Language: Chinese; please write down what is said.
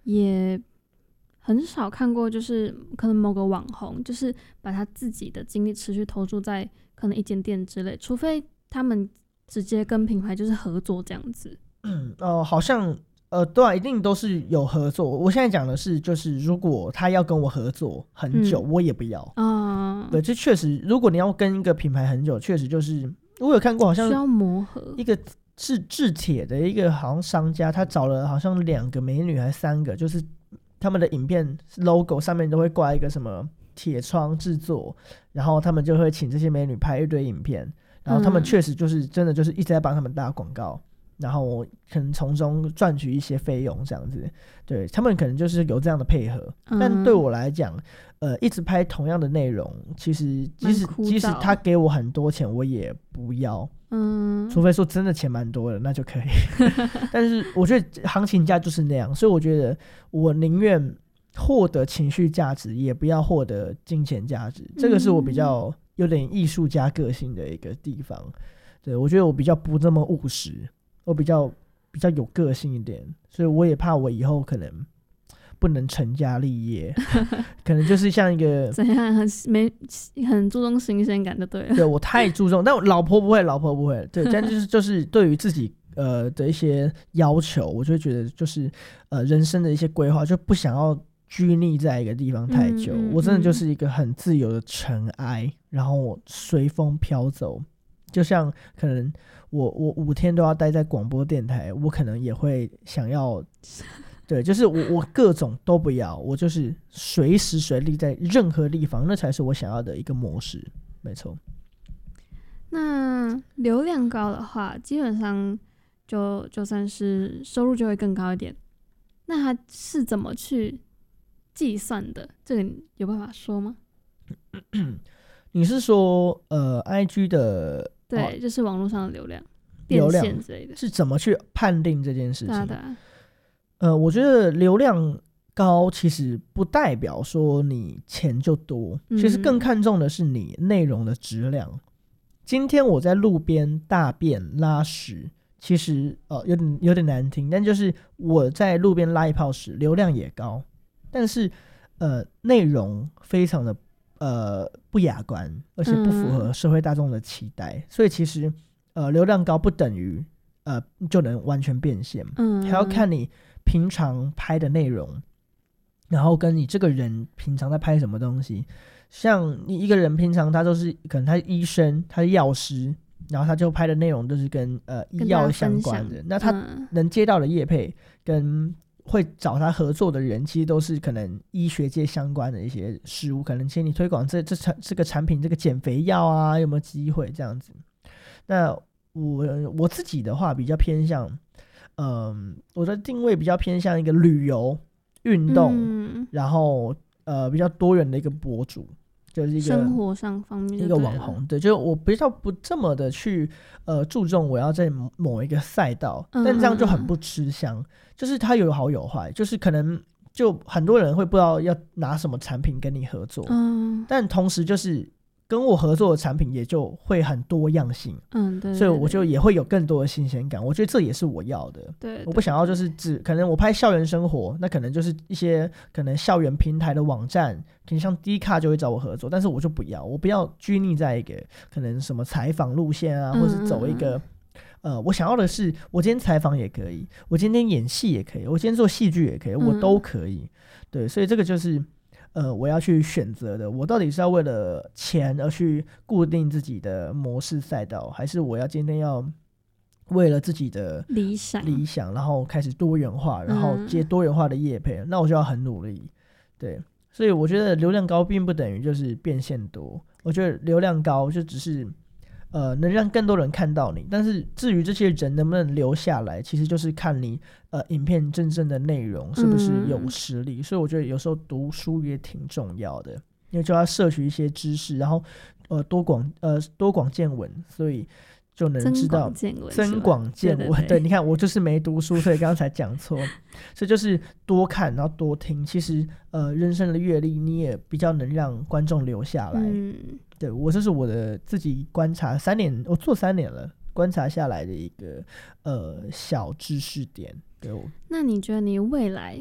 也很少看过，就是可能某个网红就是把他自己的精力持续投注在可能一间店之类，除非他们直接跟品牌就是合作这样子。 好像对啊，一定都是有合作。我现在讲的是，就是如果他要跟我合作很久，我也不要。对，这确实，如果你要跟一个品牌很久，确实就是我有看过，好像需要磨合。 一个制铁的一个好像商家，他找了好像2个美女还是3个，就是他们的影片 logo 上面都会挂一个什么铁窗制作，然后他们就会请这些美女拍一堆影片，然后他们确实就是真的就是一直在帮他们打广告。然后我可能从中赚取一些费用这样子，对，他们可能就是有这样的配合。但对我来讲一直拍同样的内容，其实即使他给我很多钱我也不要，除非说真的钱蛮多的那就可以但是我觉得行情价就是那样，所以我觉得我宁愿获得情绪价值也不要获得金钱价值，这个是我比较有点艺术家个性的一个地方。对，我觉得我比较不这么务实，我比较有个性一点，所以我也怕我以后可能不能成家立业可能就是像一个怎样很注重新鲜感就对了。 对，我太注重，但我老婆不会对但就是对于自己的一些要求，我就会觉得就是人生的一些规划就不想要拘泥在一个地方太久。我真的就是一个很自由的尘埃，然后我随风飘走，就像可能我5天都要待在广播电台，我可能也会想要对，就是我各种都不要，我就是随时随地在任何地方，那才是我想要的一个模式。没错。 那流量高的话，基本上就算是收入就会更高一点。那它是怎么去计算的？这个有办法说吗？ 你是说IG 的对，就是网络上的流量变现之类的， 是怎么去判定这件事情？ 对啊。 我觉得流量高其实不代表说你钱就多，其实更看重的是你内容的质量。今天我在路边大便拉屎，其实有点难听，但就是我在路边拉一泡屎，流量也高，但是内容非常的不雅观，而且不符合社会大众的期待，所以其实流量高不等于就能完全变现，还要看你平常拍的内容，然后跟你这个人平常在拍什么东西。像你一个人平常他都是可能他是医生，他是药师，然后他就拍的内容都是跟医药相关的，那他能接到的业配跟会找他合作的人其实都是可能医学界相关的一些事物，可能请你推广这个产品，这个减肥药啊有没有机会这样子。那我自己的话比较偏向我的定位比较偏向一个旅游运动，然后比较多元的一个博主，就是一个生活上方面一个网红。对，就是我比较不这么的去注重我要在某一个赛道，但这样就很不吃香，就是它有好有坏，就是可能就很多人会不知道要拿什么产品跟你合作，但同时就是跟我合作的产品也就会很多样性，对，所以我就也会有更多的新鲜感。我觉得这也是我要的， 对， 我不想要就是可能我拍校园生活，那可能就是一些可能校园平台的网站，可能像 Dcard 就会找我合作，但是我就不要，我不要拘泥在一个可能什么采访路线啊，或是走一个我想要的是我今天采访也可以，我今天演戏也可以，我今天做戏剧也可以，我都可以，对，所以这个就是我要去选择的，我到底是要为了钱而去固定自己的模式赛道，还是我要今天要为了自己的理想然后开始多元化，然后接多元化的业配，那我就要很努力。对，所以我觉得流量高并不等于就是变现多，我觉得流量高就只是能让更多人看到你，但是至于这些人能不能留下来，其实就是看你影片真正的内容是不是有实力，所以我觉得有时候读书也挺重要的，因为就要摄取一些知识，然后多广见闻，所以就能知道增广见闻。对，你看我就是没读书，所以刚刚才讲错，所以就是多看然后多听，其实人生的阅历你也比较能让观众留下来。对，这是我的自己观察3年，我做3年了，观察下来的一个小知识点。对， 那你觉得你未来